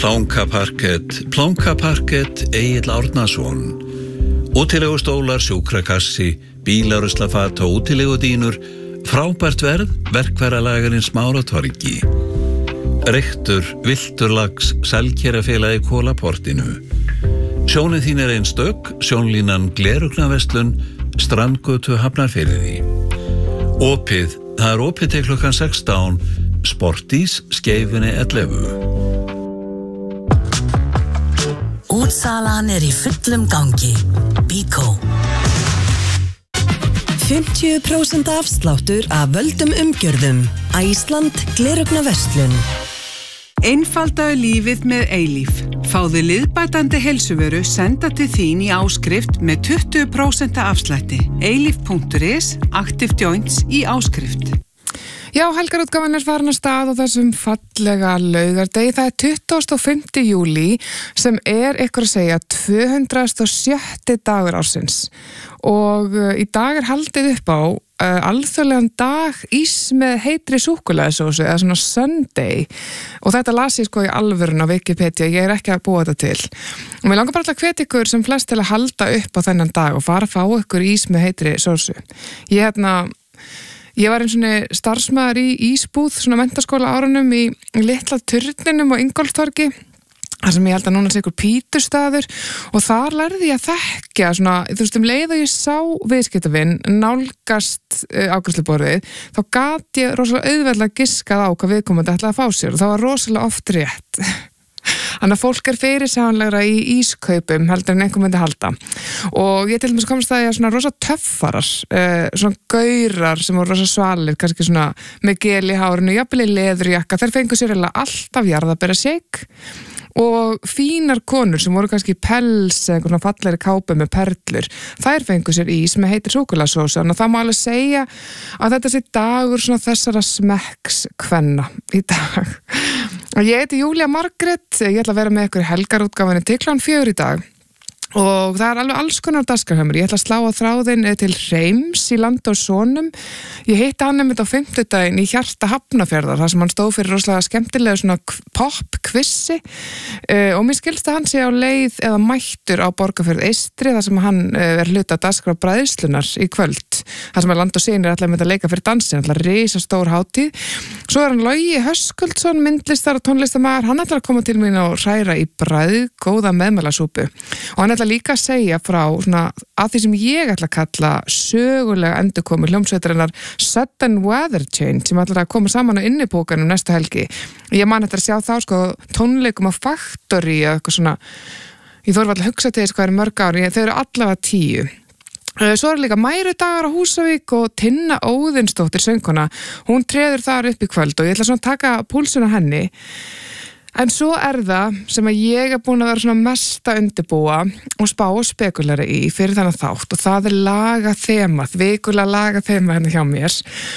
Plankaparkett Egill Árnason. Útilegustólar, sjúkrakassi, bílaruslafat og útilegudínur, frábært verð, verkfæralagarins Smáratorgi. Reyktur, vilturlags, Selkerafélagi Kólaportinu. Sjónin þín einstök, sjónlínan Glerugnaverslun, Strandgötu Hafnarfirði. Opið, það opið til klukkan 16, Sportís, Skeifunni 11. Útsalan í fullum gangi. Bíkó. 50% afsláttur af völdum umgjörðum. Æsland Glerugnaverslun. Einfaldaðu lífið með Eilíf. Fáðu liðbætandi heilsuvöru senda til þín í áskrift með 20% afslætti. Eilíf.is, Active Joints í áskrift. Já, helgarútgáfan farin af stað á þessum fallega laugardegi. Það 25. júlí sem ykkur að segja 207. dagur ársins. Og í dag haldið upp á alþjóðlegan dag ís með heitri súkkulaðisósu eða svona Sunday. Og þetta las ég í alvörun á Wikipedia, ég ekki að búa þetta til. Og mér langar bara að hvetja ykkur sem flest til að halda upp á þennan dag og fara að fá ykkur ís með heitri sósu. Ég var eins og starfsmaður í ísbúð, svona menntaskóla árunum í litla turninum og Ingólfstorgi, þar sem ég held að núna sé ykkur pítustaður og þar lærði ég að þekkja svona, leið og ég sá viðskiptavinn nálgast afgreiðsluborðið, þá gat ég rosalega auðveldlega giskað á hvað viðkomandi ætlaði að fá sér og það var rosalega oft rétt. Þannig að fólk fyrirsjáanlegra í ískaupum heldur en einhver myndi halda og ég til dæmis komst að ég svona rosa töffarar, svona gaurar sem voru rosa svalir, kannski svona með gel í hárinu, jafnvel í leðurjakka, þær fengu sér alltaf jarðarberjasék og fínar konur sem voru kannski í pels eða einhvern fallegri kápu með perlur, þær fengu sér ís með heitir súkkulaðisósu, þannig að það má alveg segja að þetta sé dagur svona þessara smekkskvenna í dag. Ég heiti Júlía Margrét, ég ætla að vera með ykkur í helgarútgáfunni til klukkan 4 í dag og það alveg alls konar dagskrá hjá mér. Ég ætla að slá á þráðinn til Hreims í Landi og Sonum. Ég hitti hann einmitt á 50daginn í hjarta Hafnarfjarðar, þar sem hann stóð fyrir rosalega skemmtilega svona pop-kvissi og mér skilst að hann sé á leið eða mættur á Borgarfjörð Eystri, þar sem hann hluta dagskrá bræðslunar í kvöld, þar sem Land og Synir ætla að leika fyrir dansin, ætla risastór hátíð. Svo hann Logi Höskuldsson, myndlistar og tónlistarmaður, hann ætla að koma til mín og hræra í bragðgóða meðmælasúpu og hann ætla líka að segja frá svona, að því sem ég ætla að kalla sögulega endurkomu hljómsveitarinnar Sudden Weather Change sem ætla að koma saman á innipókanum næsta helgi. Ég man eftir að sjá þá tónleikum á Factory eða eitthvað svona, ég þorði alltaf að hugsa til þess hvað mörg ári, þau eru allavega 10. Svo líka Mærudagar á Húsavík og Tinna Óðinsdóttir söngkona, hún treður þar upp í kvöld og ég ætla svona að taka púlsuna henni. En svo það sem að ég búin að vera svona mesta undirbúa og spá og spekulera í fyrir þennan þátt og það lagaþemað, vikulega lagaþemað hérna hjá mér.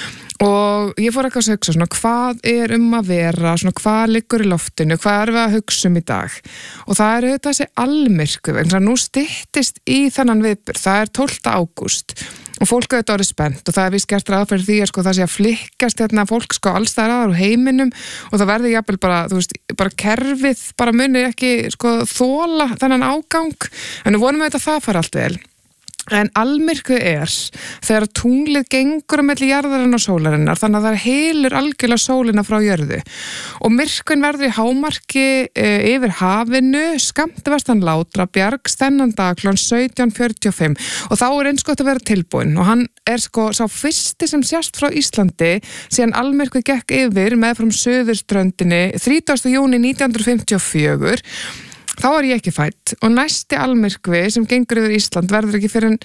Og ég fór ekki að hugsa svona hvað að vera, svona hvað liggur í loftinu, hvað við að hugsa í dag. Og það auðvitað þessi almyrkvi, vegna þess að nú styttist í þennan viðburð, það 12. ágúst og fólk auðvitað orðið spennt og það víst gert ráð fyrir því að það sé að flikkast fólk alls staðar aðar úr heiminum og það verði jafnvel bara, bara kerfið bara muni ekki þola þennan ágang, en við vonum auðvitað að það fara allt vel. En almyrkvi þegar tunglið gengur á milli jarðarinnar og sólarinnar, þannig að það hylur algjörlega sólina frá jörðu og myrkvin verður í hámarki yfir hafinu skammt vestan Látrabjarg þennan dag kl. 17:45 og þá eins gott að vera tilbúinn og hann sá fyrsti sem sést frá Íslandi síðan almyrkvi gekk yfir meðfram suðurströndinni 30. júní 1954. Þá ég ekki fædd og næsti almyrkvi sem gengur yfir Ísland verður ekki fyrir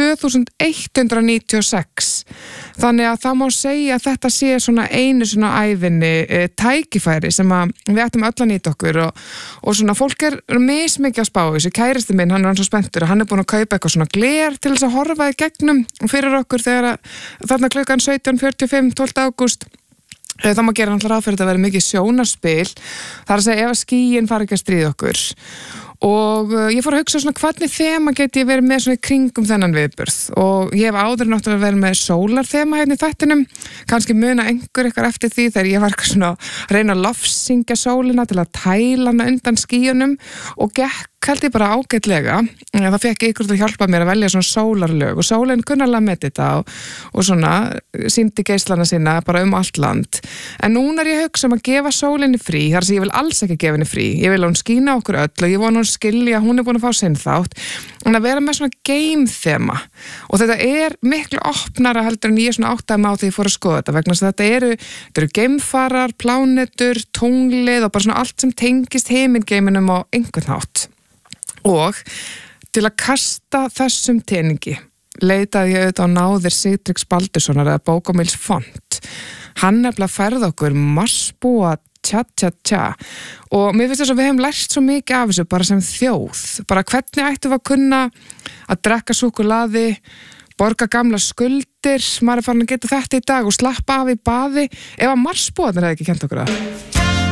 2196. Þannig að það má segja að þetta sé svona einu svona ævinni tækifæri sem að við ættum öll að nýta okkur og svona fólk mismikið að spá þessu. Kæristi minn, hann svo spenntur og hann búin að kaupa eitthvað svona gler til þess að horfa í gegnum fyrir okkur þegar þarna klukkan 17:45 12. ágúst. Það má gera náttúrulega ráð fyrir þetta að vera mikið sjónarspil, það að segja ef skýin fara ekki að stríða okkur og ég fór að hugsa svona hvernig þema geti ég verið með svona í kringum þennan viðburð og ég hef áður náttúrulega verið með sólarþema hérna í þættinum, kannski muna einhver ykkar eftir því þegar ég var eitthvað svona að reyna að lofsyngja sólina til að tæla hana undan skýjunum og gekk held ég bara ágætlega, það fekk ykkur til að hjálpa mér að velja svona sólarlög og sólin kunnalega með þetta og svona sýndi geislana sína bara allt land, en núna ég að hugsa að gefa sólinni frí, þar sem ég vil alls ekki gefa henni frí, ég vil að hún skína okkur öll og ég vona hún skilja, hún búin að fá sinn þátt, en að vera með svona game-þema og þetta miklu opnara heldur en ég svona áttaði mig á því ég fór að skoða þetta, vegna þess að þetta eru geimfarar, plánetur, tunglið og bara svona allt sem tengist heimingeiminum á einhvern hátt. Og til að kasta þessum teningi leitaði ég auðvitað á náðir Sigtryggs Baldurssonar eða Bókamils Font. Hann nefnilega færði okkur marsbúa tja og mér finnst þess að við hefum lært svo mikið af þessu bara sem þjóð, bara hvernig ættum við að kunna að drekka súkkulaði, borga gamla skuldir, maður farin að geta þetta í dag og slappa af í baði ef að marsbúarnir hefði ekki kennt okkur það.